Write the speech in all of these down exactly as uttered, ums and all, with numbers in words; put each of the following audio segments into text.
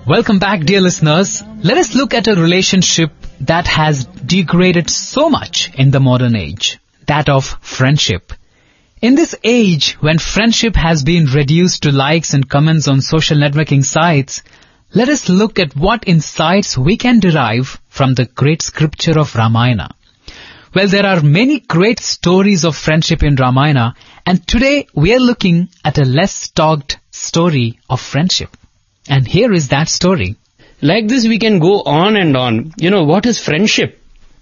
Welcome back, dear listeners. Let us look at a relationship that has degraded so much in the modern age, that of friendship. In this age, when friendship has been reduced to likes and comments on social networking sites, let us look at what insights we can derive from the great scripture of Ramayana. Well, there are many great stories of friendship in Ramayana, and today we are looking at a less talked story of friendship. And here is that story. Like this, we can go on and on. You know, what is friendship?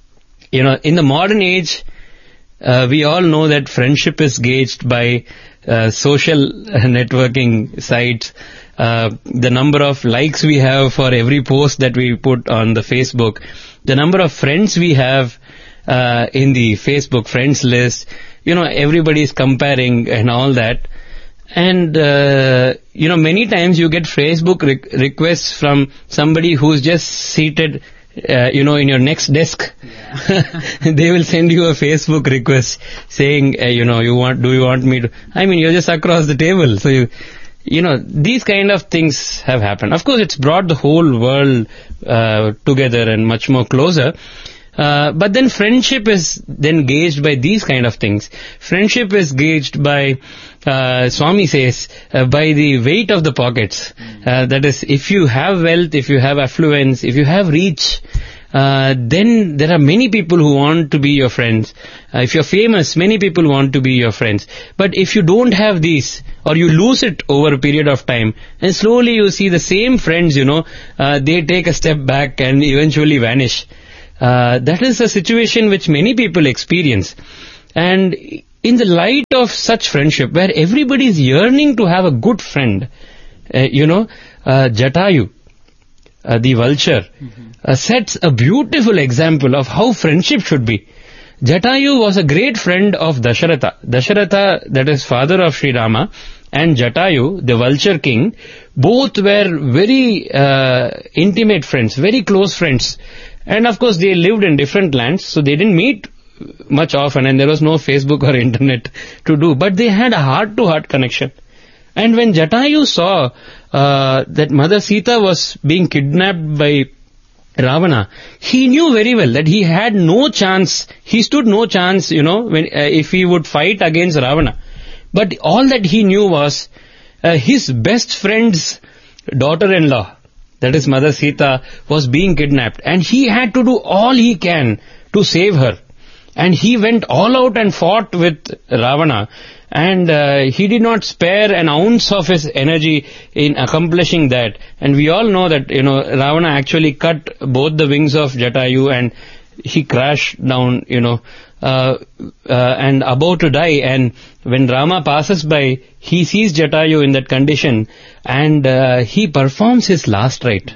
You know, in the modern age, uh, we all know that friendship is gauged by uh, social networking sites, uh, the number of likes we have for every post that we put on the Facebook, the number of friends we have uh, in the Facebook friends list. You know, everybody is comparing and all that. And, uh, you know, many times you get Facebook re- requests from somebody who's just seated, uh, you know, in your next desk. Yeah. They will send you a Facebook request saying, uh, you know, you want, do you want me to, I mean, you're just across the table. So, you, you know, these kind of things have happened. Of course, it's brought the whole world, uh, together and much more closer. Uh, but then friendship is then gauged by these kind of things. Friendship is gauged by, uh, Swami says, uh, by the weight of the pockets. Uh, that is, if you have wealth, if you have affluence, if you have reach, uh, then there are many people who want to be your friends. Uh, if you're famous, many people want to be your friends. But if you don't have these, or you lose it over a period of time, and slowly you see the same friends, you know, uh, they take a step back and eventually vanish. Uh, that is a situation which many people experience. And in the light of such friendship, where everybody is yearning to have a good friend, uh, you know, uh, Jatayu, uh, the vulture, mm-hmm. uh, sets a beautiful example of how friendship should be. Jatayu was a great friend of Dasharatha. Dasharatha, that is father of Sri Rama, and Jatayu, the vulture king, both were very uh, intimate friends, very close friends. And of course, they lived in different lands, so they didn't meet much often, and there was no Facebook or internet to do. But they had a heart-to-heart connection. And when Jatayu saw uh, that Mother Sita was being kidnapped by Ravana, he knew very well that he had no chance, he stood no chance, you know, when uh, if he would fight against Ravana. But all that he knew was uh, his best friend's daughter-in-law, that is Mother Sita, was being kidnapped. And he had to do all he can to save her. And he went all out and fought with Ravana. And uh, he did not spare an ounce of his energy in accomplishing that. And we all know that, you know, Ravana actually cut both the wings of Jatayu and he crashed down, you know, uh, uh, and about to die. And when Rama passes by, he sees Jatayu in that condition and uh, he performs his last rite.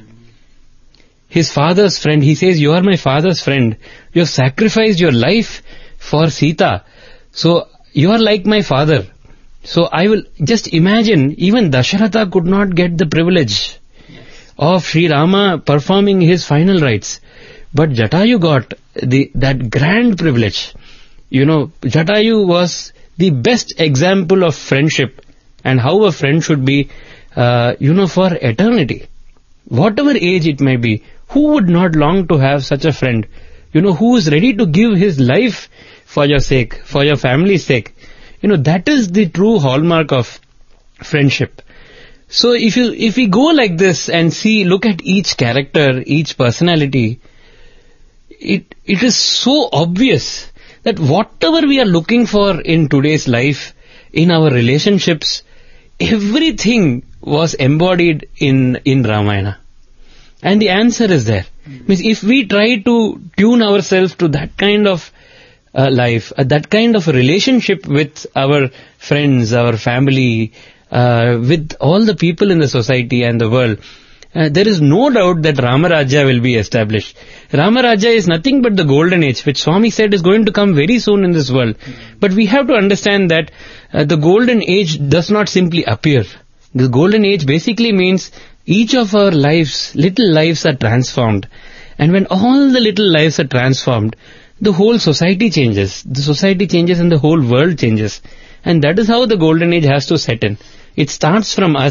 His father's friend, he says, you are my father's friend. You have sacrificed your life for Sita. So you are like my father. So I will just imagine, even Dasharatha could not get the privilege of Sri Rama performing his final rites. But Jatayu got the that grand privilege. You know, Jatayu was the best example of friendship and how a friend should be, uh, you know, for eternity. Whatever age it may be, who would not long to have such a friend? You know, who is ready to give his life for your sake, for your family's sake? You know, that is the true hallmark of friendship. So if you, if we go like this and see, look at each character, each personality, it, it is so obvious that whatever we are looking for in today's life, in our relationships, everything was embodied in, in Ramayana. And the answer is there. Mm-hmm. Means if we try to tune ourselves to that kind of uh, life, uh, that kind of a relationship with our friends, our family, uh, with all the people in the society and the world, uh, there is no doubt that Ramarajya will be established. Ramarajya is nothing but the golden age, which Swami said is going to come very soon in this world. Mm-hmm. But we have to understand that uh, the golden age does not simply appear. The golden age basically means each of our lives, little lives are transformed. And when all the little lives are transformed, the whole society changes. The society changes and the whole world changes. And that is how the golden age has to set in. It starts from us.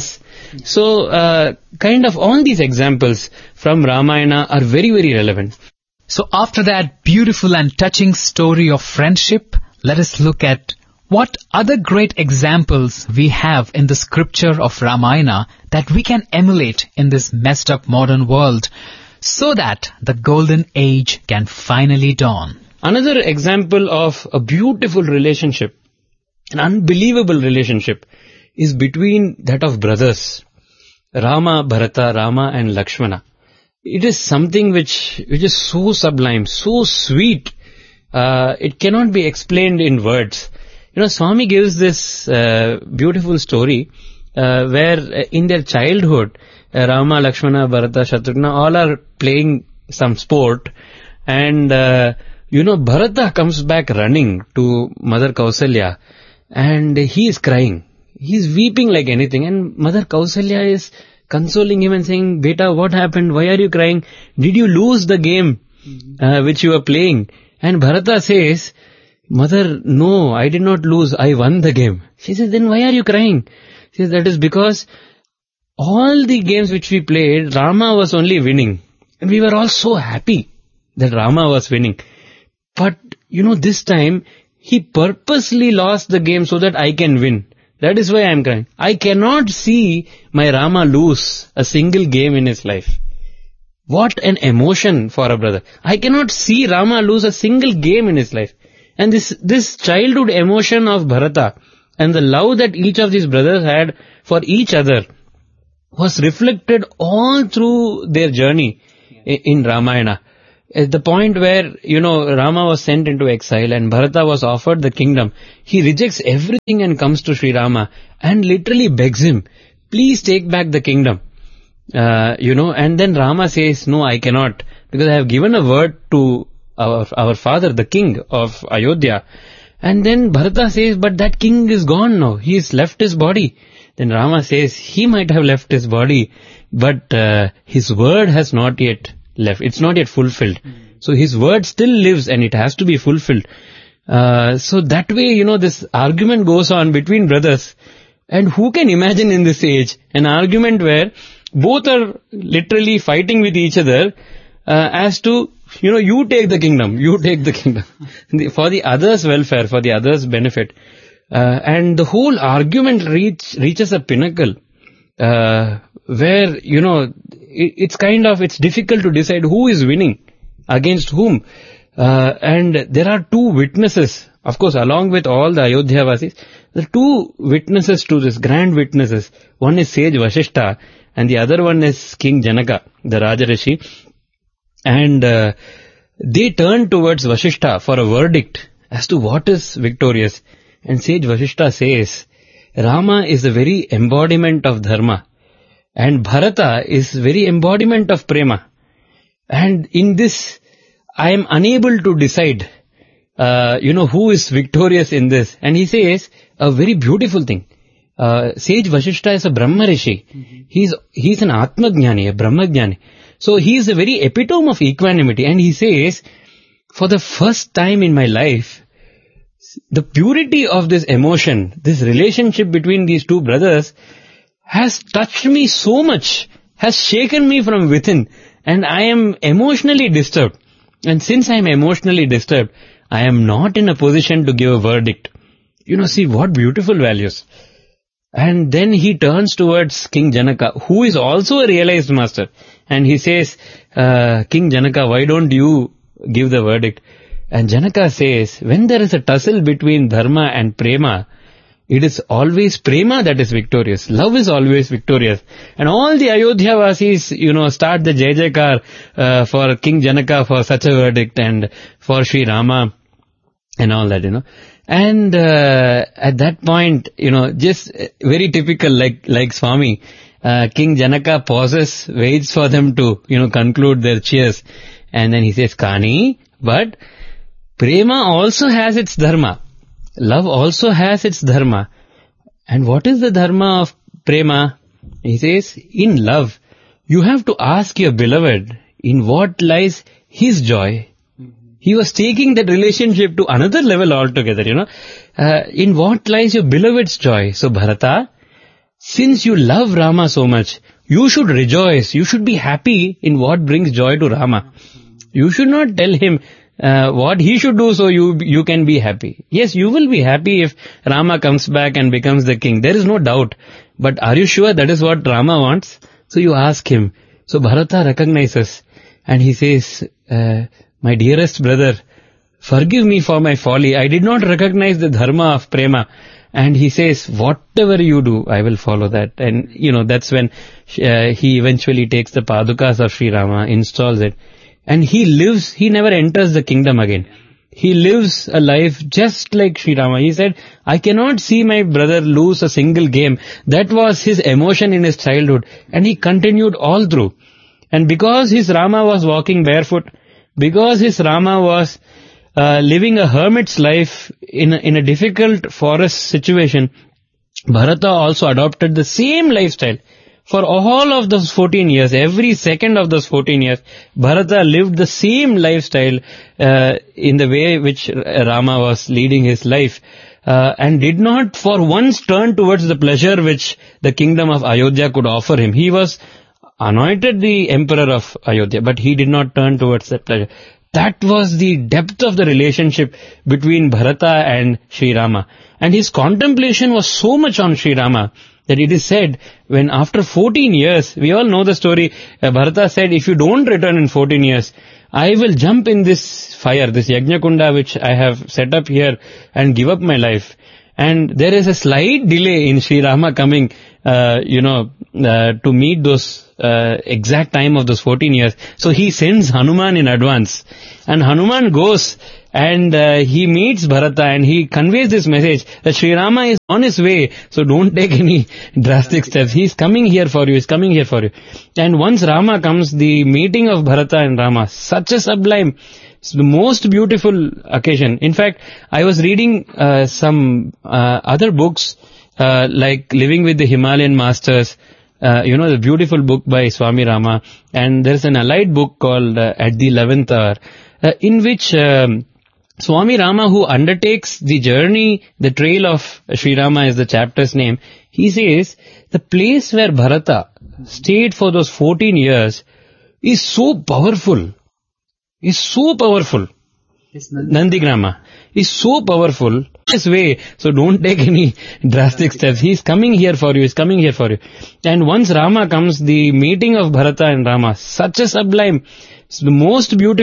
So, uh, kind of all these examples from Ramayana are very, very relevant. So after that beautiful and touching story of friendship, let us look at what other great examples we have in the scripture of Ramayana that we can emulate in this messed up modern world so that the golden age can finally dawn. Another example of a beautiful relationship, an unbelievable relationship, is between that of brothers, Rama, Bharata, Rama and Lakshmana. It is something which, which is so sublime, so sweet, uh, it cannot be explained in words. You know, Swami gives this uh, beautiful story uh, where uh, in their childhood, uh, Rama, Lakshmana, Bharata, Shatrughna all are playing some sport, and uh, you know, Bharata comes back running to Mother Kausalya and he is crying. He is weeping like anything, and Mother Kausalya is consoling him and saying, "Beta, what happened? Why are you crying? Did you lose the game uh, which you were playing?" And Bharata says, "Mother, no, I did not lose. I won the game." She says, "Then why are you crying?" She says, "That is because all the games which we played, Rama was only winning. And we were all so happy that Rama was winning. But, you know, this time, he purposely lost the game so that I can win. That is why I am crying. I cannot see my Rama lose a single game in his life." What an emotion for a brother. I cannot see Rama lose a single game in his life. And this, this childhood emotion of Bharata and the love that each of these brothers had for each other was reflected all through their journey in, in Ramayana. At the point where, you know, Rama was sent into exile and Bharata was offered the kingdom, he rejects everything and comes to Sri Rama and literally begs him, "Please take back the kingdom." Uh, you know, and then Rama says, "No, I cannot, because I have given a word to our, our father, the king of Ayodhya." And then Bharata says, "But that king is gone now. He has left his body." Then Rama says, "He might have left his body, but uh, his word has not yet left. It's not yet fulfilled." Mm. So his word still lives and it has to be fulfilled. Uh, so that way, you know, this argument goes on between brothers. And who can imagine in this age an argument where both are literally fighting with each other uh, as to, you know, you take the kingdom, you take the kingdom for the others' welfare, for the others' benefit. Uh, and the whole argument reach, reaches a pinnacle uh, where, you know, it, it's kind of, it's difficult to decide who is winning against whom. Uh, and there are two witnesses, of course, along with all the Ayodhya Vasis, the two witnesses to this, grand witnesses. One is sage Vasishtha and the other one is King Janaka, the Rajarishi. And uh, they turn towards Vasishtha for a verdict as to what is victorious. And sage Vasishtha says, Rama is the very embodiment of dharma and Bharata is very embodiment of prema. And in this, I am unable to decide, uh, you know, who is victorious in this. And he says a very beautiful thing. Uh, sage Vasishtha is a Brahma Rishi. Mm-hmm. He's, he's an Atmajnani, a Brahmajnani. So he is the very epitome of equanimity. And he says, for the first time in my life, the purity of this emotion, this relationship between these two brothers has touched me so much, has shaken me from within, and I am emotionally disturbed. And since I am emotionally disturbed, I am not in a position to give a verdict. You know, see what beautiful values. And then he turns towards King Janaka, who is also a realized master. And he says, uh, King Janaka, why don't you give the verdict? And Janaka says, when there is a tussle between dharma and prema, it is always prema that is victorious. Love is always victorious. And all the Ayodhya Vasis, you know, start the Jai Jaikar uh, for King Janaka for such a verdict and for Sri Rama and all that, you know. And uh, at that point, you know, just very typical like like Swami, uh, King Janaka pauses, waits for them to, you know, conclude their cheers. And then he says, Kani, but prema also has its dharma. Love also has its dharma. And what is the dharma of prema? He says, in love, you have to ask your beloved in what lies his joy. Mm-hmm. He was taking that relationship to another level altogether, you know. Uh, in what lies your beloved's joy? So Bharata, since you love Rama so much, you should rejoice. You should be happy in what brings joy to Rama. You should not tell him uh, what he should do so you you can be happy. Yes, you will be happy if Rama comes back and becomes the king. There is no doubt. But are you sure that is what Rama wants? So you ask him. So Bharata recognizes and he says, uh, my dearest brother, forgive me for my folly. I did not recognize the dharma of prema. And he says, whatever you do, I will follow that. And, you know, that's when uh, he eventually takes the padukas of Sri Rama, installs it. And he lives, he never enters the kingdom again. He lives a life just like Sri Rama. He said, I cannot see my brother lose a single game. That was his emotion in his childhood. And he continued all through. And because his Rama was walking barefoot, because his Rama was uh, living a hermit's life in a, in a difficult forest situation, Bharata also adopted the same lifestyle. For all of those fourteen years, every second of those fourteen years, Bharata lived the same lifestyle uh, in the way which Rama was leading his life. Uh, and did not for once turn towards the pleasure which the kingdom of Ayodhya could offer him. He was anointed the emperor of Ayodhya, but he did not turn towards that pleasure. That was the depth of the relationship between Bharata and Sri Rama. And his contemplation was so much on Sri Rama that it is said when after fourteen years, we all know the story, uh, Bharata said, if you don't return in fourteen years, I will jump in this fire, this Yajna-kunda which I have set up here and give up my life. And there is a slight delay in Sri Rama coming, uh, you know, uh, to meet those uh, exact time of those fourteen years. So he sends Hanuman in advance. And Hanuman goes and uh, he meets Bharata and he conveys this message that Sri Rama is on his way. So don't take any drastic steps. He's coming here for you. He's coming here for you. And once Rama comes, the meeting of Bharata and Rama, such a sublime, it's the most beautiful occasion. In fact, I was reading uh, some uh, other books uh, like Living with the Himalayan Masters, uh, you know, the beautiful book by Swami Rama. And there's an allied book called uh, At the Eleventh Hour, uh, in which um, Swami Rama, who undertakes the journey, the trail of Sri Rama is the chapter's name, he says, the place where Bharata stayed for those fourteen years is so powerful. Is so powerful. Nandigrama is so powerful. This way, so don't take any drastic steps. He's coming here for you. He's coming here for you. And once Rama comes, the meeting of Bharata and Rama, such a sublime, it's the most beautiful